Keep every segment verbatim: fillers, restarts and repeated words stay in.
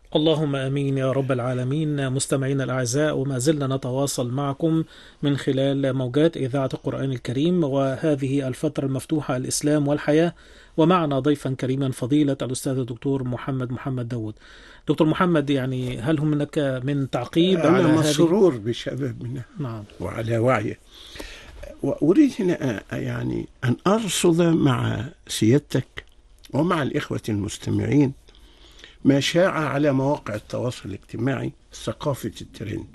اللهم امين يا رب العالمين. مستمعينا الاعزاء، وما زلنا نتواصل معكم من خلال موجات اذاعه القران الكريم، وهذه الفتره المفتوحه الاسلام والحياه، ومعنا ضيفا كريما فضيله الاستاذ الدكتور محمد محمد داود. دكتور محمد، يعني هل هناك من تعقيب أنا على هذه؟ مسرور بشبابنا نعم. وعلى وعيه، وأريد هنا يعني أن أرصد مع سيادتك ومع الإخوة المستمعين ما شاع على مواقع التواصل الاجتماعي، ثقافة الترند،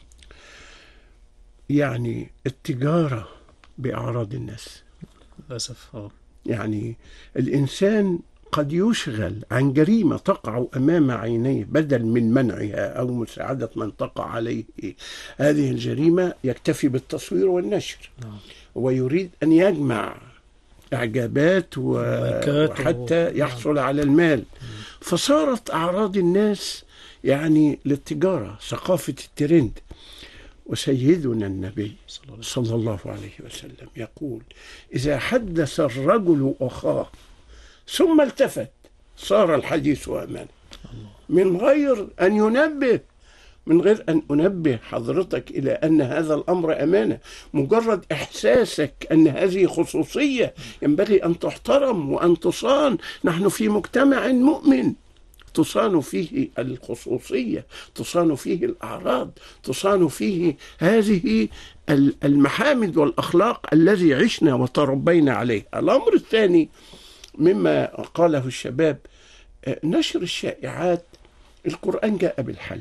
يعني التجارة بأعراض الناس. للأسف. أوه. يعني الإنسان قد يشغل عن جريمة تقع أمام عينيه، بدل من منعها أو مساعدة من تقع عليه هذه الجريمة يكتفي بالتصوير والنشر. نعم. ويريد أن يجمع إعجابات وحتى يحصل على المال. فصارت أعراض الناس يعني للتجارة، ثقافة الترند. وسيدنا النبي صلى الله عليه وسلم يقول: إذا حدث الرجل أخاه ثم التفت صار الحديث أمانة. من غير أن ينبه من غير أن أنبه حضرتك إلى أن هذا الأمر أمانة، مجرد إحساسك أن هذه خصوصية ينبغي أن تحترم وأن تصان. نحن في مجتمع مؤمن تصان فيه الخصوصية، تصان فيه الأعراض، تصان فيه هذه المحامد والأخلاق الذي عشنا وتربينا عليه. الأمر الثاني مما قاله الشباب، نشر الشائعات. القرآن جاء بالحل،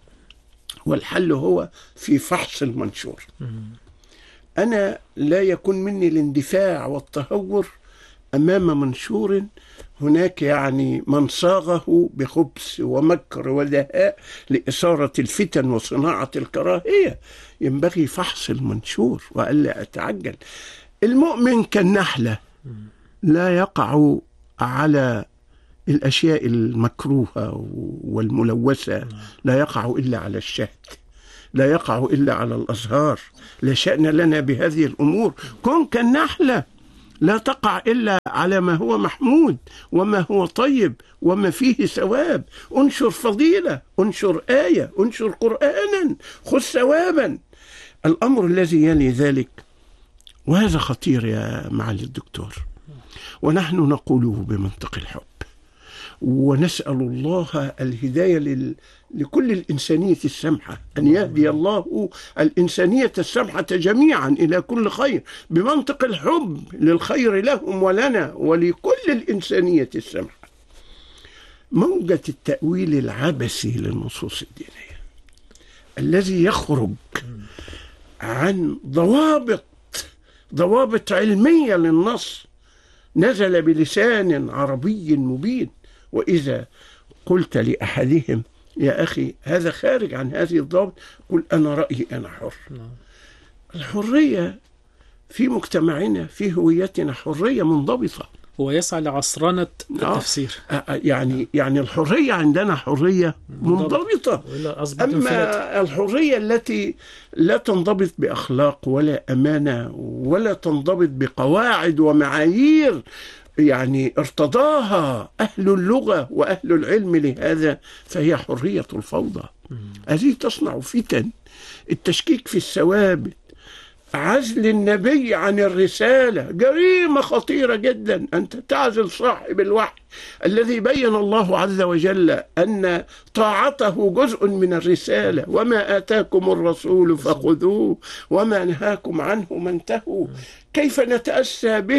والحل هو في فحص المنشور. أنا لا يكون مني الاندفاع والتهور أمام منشور هناك يعني من صاغه بخبث ومكر ودهاء لإثارة الفتن وصناعة الكراهية. ينبغي فحص المنشور وألا أتعجل. المؤمن كالنحلة لا يقع على الأشياء المكروهة والملوثة، لا يقع إلا على الشهد، لا يقع إلا على الأزهار. لا شأن لنا بهذه الأمور. كن كالنحلة لا تقع إلا على ما هو محمود وما هو طيب وما فيه ثواب. انشر فضيلة، انشر آية، انشر قرآنا، خذ ثوابا. الأمر الذي يلي ذلك، وهذا خطير يا معالي الدكتور، ونحن نقوله بمنطق الحب، ونسأل الله الهداية لل... لكل الإنسانية السمحة، أن يهدي الله الإنسانية السمحة جميعا إلى كل خير بمنطق الحب للخير لهم ولنا ولكل الإنسانية السمحة. موجة التأويل العبثي للنصوص الدينية الذي يخرج عن ضوابط ضوابط علمية للنص، نزل بلسان عربي مبين. وإذا قلت لأحدهم: يا أخي هذا خارج عن هذه الضوابط، قل أنا رأيي أنا حر. الحرية في مجتمعنا، في هويتنا، حرية منضبطة. هو يسعى لعصرنة التفسير. آه يعني يعني الحرية عندنا حرية منضبطة. أما الحرية التي لا تنضبط بأخلاق ولا أمانة ولا تنضبط بقواعد ومعايير يعني ارتضاها أهل اللغة وأهل العلم لهذا، فهي حرية الفوضى. هذه تصنع فتن، التشكيك في الثوابت، عزل النبي عن الرسالة، جريمة خطيرة جدا. أنت تعزل صاحب الوحي الذي بين الله عز وجل أن طاعته جزء من الرسالة. وما آتاكم الرسول فخذوه وما نهاكم عنه فانتهوا. كيف نتأسى به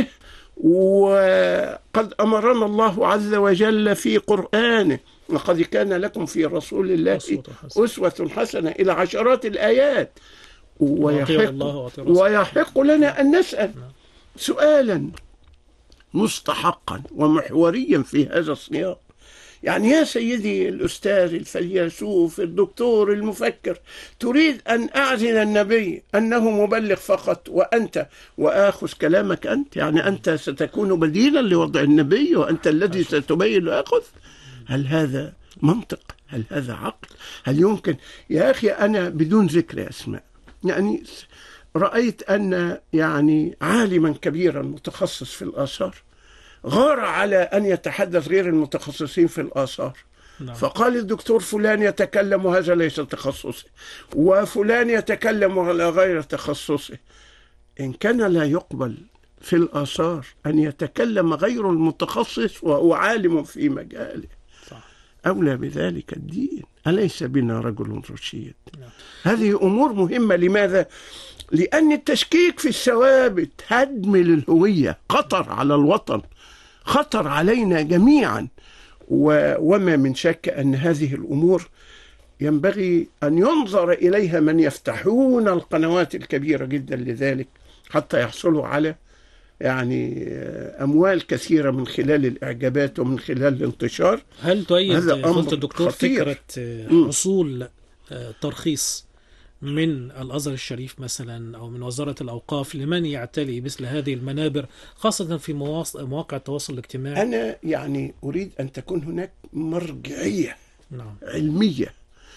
وقد أمرنا الله عز وجل في قرآنه: لقد كان لكم في رسول الله أسوة حسنة إلى عشرات الآيات. ويحق, ويحق لنا أن نسأل سؤالا مستحقا ومحوريا في هذا السياق. يعني يا سيدي الأستاذ الفيلسوف الدكتور المفكر، تريد أن أعزل النبي أنه مبلغ فقط وأنت وآخذ كلامك أنت؟ يعني أنت ستكون بديلا لوضع النبي وأنت الذي ستبين لأخذ؟ هل هذا منطق؟ هل هذا عقل؟ هل يمكن؟ يا أخي أنا بدون ذكر أسماء يعني رأيت أن يعني عالما كبيرا متخصص في الآثار غار على أن يتحدث غير المتخصصين في الآثار نعم. فقال الدكتور فلان يتكلم وهذا ليس تخصصي، وفلان يتكلم على غير تخصصه. إن كان لا يقبل في الآثار أن يتكلم غير المتخصص وهو عالم في مجاله، صح. أولى بذلك الدين، أليس بنا رجل رشيد؟ نعم. هذه أمور مهمة. لماذا؟ لأن التشكيك في الثوابت هدم للهوية، خطر على الوطن، خطر علينا جميعا. وما من شك أن هذه الأمور ينبغي أن ينظر إليها من يفتحون القنوات الكبيرة جدا لذلك، حتى يحصلوا على يعني أموال كثيرة من خلال الإعجابات ومن خلال الانتشار. هل تؤيد فضيلة الدكتور فكرة حصول ترخيص من الأزهر الشريف مثلا أو من وزارة الأوقاف لمن يعتلي مثل هذه المنابر، خاصة في مواقع التواصل الاجتماعي؟ أنا يعني أريد أن تكون هناك مرجعية نعم. علمية،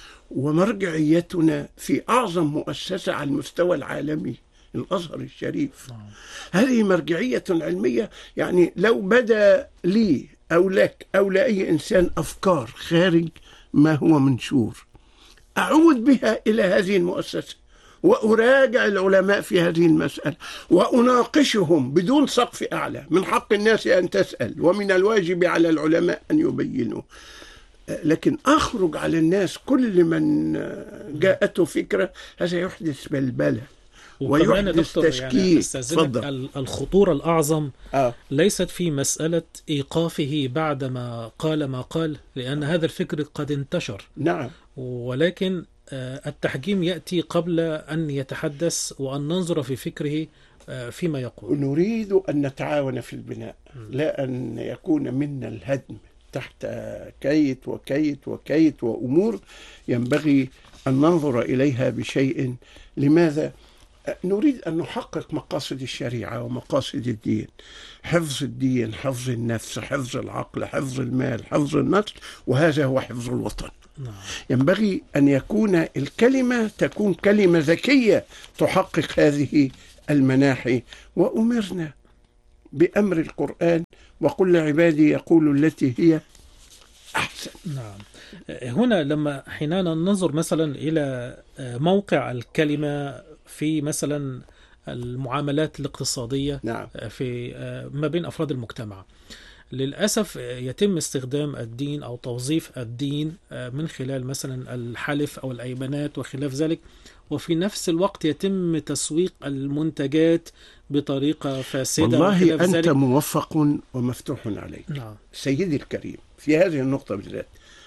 ومرجعيتنا في أعظم مؤسسة على المستوى العالمي، الأزهر الشريف. نعم. هذه مرجعية علمية. يعني لو بدا لي أو لك أو لأي إنسان أفكار خارج ما هو منشور، أعود بها إلى هذه المؤسسة وأراجع العلماء في هذه المسألة وأناقشهم بدون سقف أعلى. من حق الناس أن تسأل، ومن الواجب على العلماء أن يبينوا. لكن أخرج على الناس كل من جاءته فكرة، هذا يحدث بلبلة ويحدث تشكيك. يعني الخطورة الأعظم آه. ليست في مسألة إيقافه بعدما قال ما قال، لأن هذا الفكر قد انتشر. نعم. ولكن التحجيم يأتي قبل أن يتحدث، وأن ننظر في فكره فيما يقول. نريد أن نتعاون في البناء، لا أن يكون منا الهدم تحت كيت وكيت وكيت وأمور ينبغي أن ننظر إليها بشيء. لماذا؟ نريد أن نحقق مقاصد الشريعة ومقاصد الدين، حفظ الدين، حفظ النفس، حفظ العقل، حفظ المال، حفظ النسل، وهذا هو حفظ الوطن. نعم. ينبغي أن يكون الكلمة تكون كلمة ذكية تحقق هذه المناحي. وأمرنا بأمر القرآن: وقل لعبادي يقولوا التي هي أحسن. نعم. هنا لما حيننا ننظر مثلا إلى موقع الكلمة في مثلا المعاملات الاقتصادية، نعم. في ما بين أفراد المجتمع، للأسف يتم استخدام الدين أو توظيف الدين من خلال مثلا الحلف أو الأيمانات وخلاف ذلك، وفي نفس الوقت يتم تسويق المنتجات بطريقة فاسدة. والله أنت ذلك. موفق ومفتوح عليك. نعم. سيدي الكريم، في هذه النقطة بالذات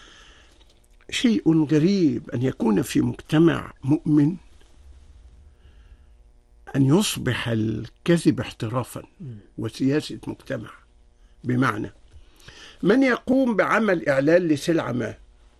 شيء غريب أن يكون في مجتمع مؤمن أن يصبح الكذب احترافا وسياسة مجتمع. بمعنى من يقوم بعمل إعلان لسلعة ما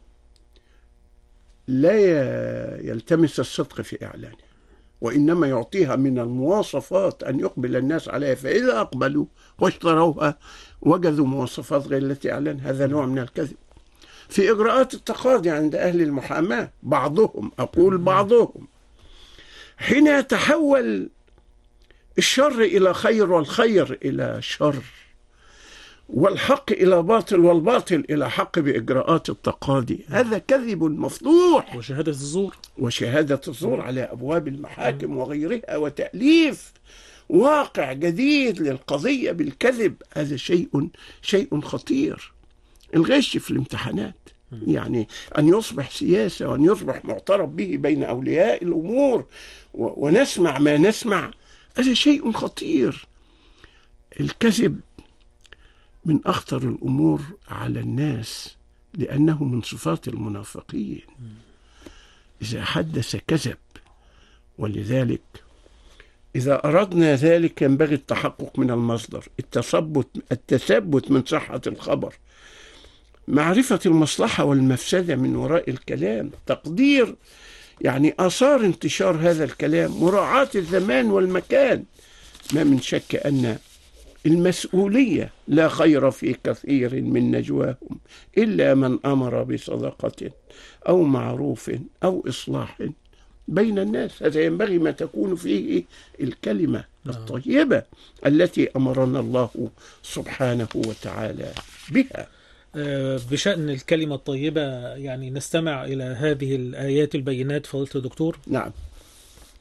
لا يلتمس الصدق في إعلانه، وإنما يعطيها من المواصفات أن يقبل الناس عليها، فإذا أقبلوا واشتروها وجدوا مواصفات غير التي أعلن. هذا نوع من الكذب. في إجراءات التقاضي عند أهل المحاماة بعضهم، أقول بعضهم، حين يتحول الشر إلى خير والخير إلى شر والحق إلى باطل والباطل إلى حق بإجراءات التقاضي، هذا كذب مفتوح. وشهادة الزور وشهادة الزور على أبواب المحاكم وغيرها، وتأليف واقع جديد للقضية بالكذب. هذا شيء شيء خطير. الغش في الامتحانات، يعني أن يصبح سياسة وأن يصبح معترف به بين أولياء الأمور ونسمع ما نسمع، هذا شيء خطير. الكذب من أخطر الأمور على الناس، لأنه من صفات المنافقين. إذا حدث كذب. ولذلك إذا أردنا ذلك ينبغي التحقق من المصدر، التثبت التثبت من صحة الخبر، معرفة المصلحة والمفسدة من وراء الكلام، تقدير يعني آثار انتشار هذا الكلام، مراعاة الزمان والمكان. ما من شك أن المسؤولية لا خير في كثير من نجواهم إلا من أمر بصدقة أو معروف أو إصلاح بين الناس. هذا ينبغي ما تكون فيه الكلمة الطيبة التي أمرنا الله سبحانه وتعالى بها. بشأن الكلمة الطيبة، يعني نستمع إلى هذه الآيات البينات فضيلة الدكتور. نعم.